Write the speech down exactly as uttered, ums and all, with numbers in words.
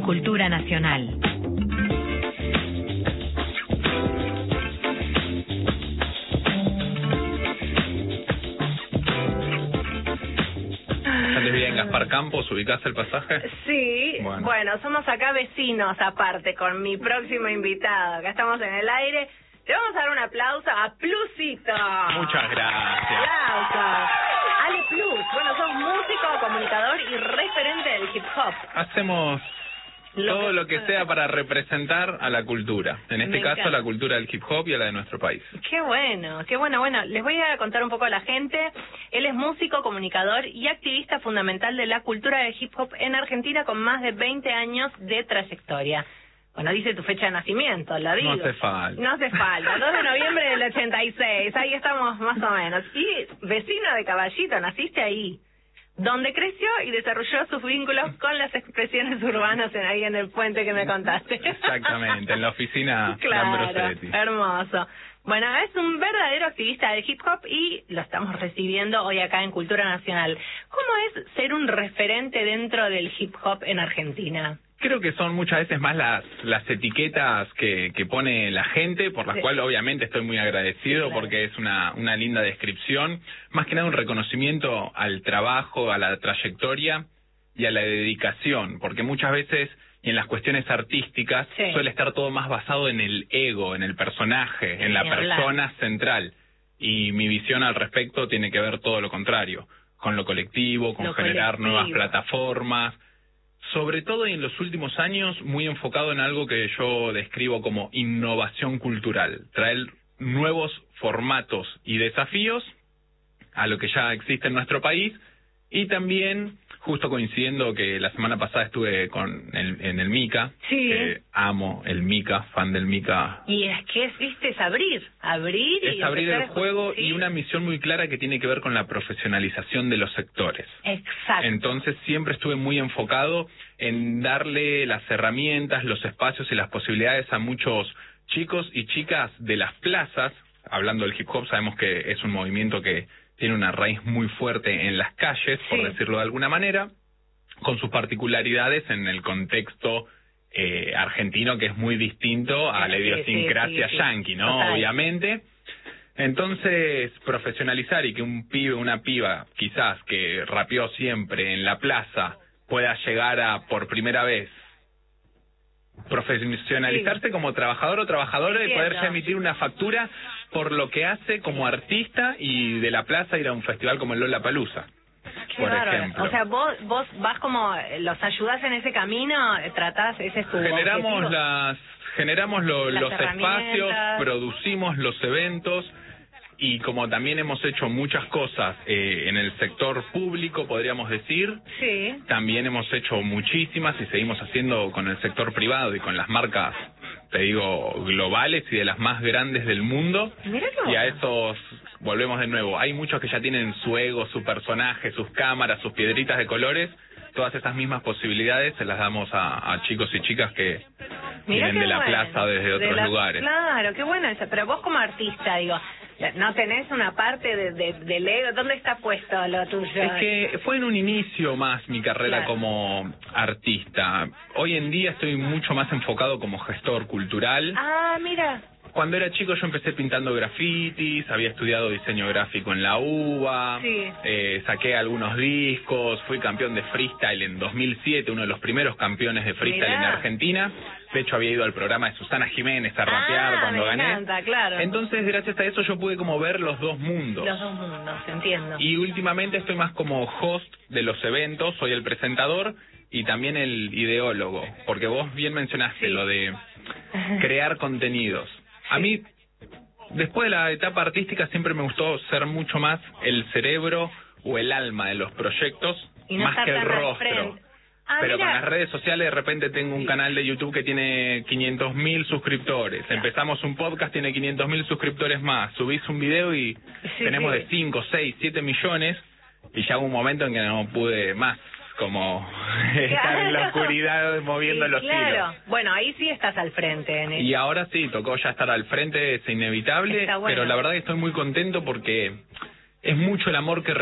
Cultura Nacional. ¿Antes bien Gaspar Campos? ¿Ubicás el pasaje? Sí, bueno. bueno, somos acá vecinos aparte con mi próximo invitado. Acá estamos en el aire. Le vamos a dar un aplauso a Plusito. Muchas gracias. Aplausos. Ale Plus, bueno, sos músico, comunicador y referente del hip hop. Hacemos lo todo que... lo que sea para representar a la cultura. En este Me caso, encanta. la cultura del hip hop y a la de nuestro país. Qué bueno, qué bueno. Bueno, les voy a contar un poco a la gente. Él es músico, comunicador y activista fundamental de la cultura del hip hop en Argentina con más de veinte años de trayectoria. Bueno, dice tu fecha de nacimiento, la digo. No hace falta. No hace falta, dos de noviembre del ochenta y seis, ahí estamos más o menos. Y vecino de Caballito, naciste ahí, donde creció y desarrolló sus vínculos con las expresiones urbanas en ahí en el puente que me contaste. Exactamente, en la oficina claro, de Ambrosetti. Hermoso. Bueno, es un verdadero activista del hip hop y lo estamos recibiendo hoy acá en Cultura Nacional. ¿Cómo es ser un referente dentro del hip hop en Argentina? Creo que son muchas veces más las las etiquetas que, que pone la gente, por las sí. cuales obviamente estoy muy agradecido, sí, claro. porque es una, una linda descripción, más que nada un reconocimiento al trabajo, a la trayectoria y a la dedicación, porque muchas veces, y en las cuestiones artísticas, sí. suele estar todo más basado en el ego, en el personaje, sí, en la persona hablar. central, y mi visión al respecto tiene que ver todo lo contrario, con lo colectivo, con lo generar colectivo. nuevas plataformas, sobre todo en los últimos años, muy enfocado en algo que yo describo como innovación cultural, traer nuevos formatos y desafíos a lo que ya existe en nuestro país, y también, justo coincidiendo que la semana pasada estuve con el, en el Mica, sí. que amo el Mica, fan del Mica. Y es que es, viste, es abrir, abrir y... Es abrir el juego, ¿sí? y una misión muy clara que tiene que ver con la profesionalización de los sectores. Exacto. Entonces siempre estuve muy enfocado en darle las herramientas, los espacios y las posibilidades a muchos chicos y chicas de las plazas. Hablando del hip hop, sabemos que es un movimiento que tiene una raíz muy fuerte en las calles, por sí. decirlo de alguna manera, con sus particularidades en el contexto eh, argentino, que es muy distinto a la sí, idiosincrasia sí, sí, yanqui, ¿no? Total. Obviamente. Entonces, profesionalizar y que un pibe, una piba, quizás, que rapeó siempre en la plaza, pueda llegar a, por primera vez, profesionalizarse sí. como trabajador o trabajadora y poder ya emitir una factura por lo que hace como artista, y de la plaza ir a un festival como el Lollapalooza, por bárbaro. ejemplo. O sea, vos vos vas como, los ayudás en ese camino, tratás, ese es tu Generamos objetivo. las generamos lo, las los espacios, producimos los eventos, y como también hemos hecho muchas cosas eh, en el sector público, podríamos decir, sí. también hemos hecho muchísimas y seguimos haciendo con el sector privado y con las marcas, te digo, globales y de las más grandes del mundo. Y a esos volvemos de nuevo. Hay muchos que ya tienen su ego, su personaje, sus cámaras, sus piedritas de colores. Todas esas mismas posibilidades se las damos a, a chicos y chicas que Mirá vienen de la bueno. plaza desde otros de la, lugares. Claro, qué bueno eso. Pero vos como artista, digo, ¿no tenés una parte de, de, del ego? ¿Dónde está puesto lo tuyo? Es que fue en un inicio más mi carrera claro. como artista. Hoy en día estoy mucho más enfocado como gestor cultural. Ah, mira. Cuando era chico yo empecé pintando grafitis, había estudiado diseño gráfico en la UBA, sí. eh, saqué algunos discos, fui campeón de freestyle en dos mil siete, uno de los primeros campeones de freestyle Mirá. en Argentina. De hecho había ido al programa de Susana Jiménez a rapear ah, cuando me gané. Encanta, claro. Entonces gracias a eso yo pude como ver los dos mundos. Los dos mundos, entiendo. Y últimamente estoy más como host de los eventos, soy el presentador y también el ideólogo, porque vos bien mencionaste sí. lo de crear contenidos. A mí, después de la etapa artística, siempre me gustó ser mucho más el cerebro o el alma de los proyectos, y no más que el rostro. Ah, Pero mira. con las redes sociales, de repente tengo un canal de YouTube que tiene quinientos mil suscriptores. Claro. Empezamos un podcast, tiene quinientos mil suscriptores más. Subís un video y sí, tenemos sí. de cinco, seis, siete millones. Y ya hubo un momento en que no pude más. Como claro. estar en la oscuridad moviendo sí, los claro. hilos. Bueno, ahí sí estás al frente. En el... Y ahora sí, tocó ya estar al frente, es inevitable, bueno. pero la verdad que estoy muy contento porque es mucho el amor que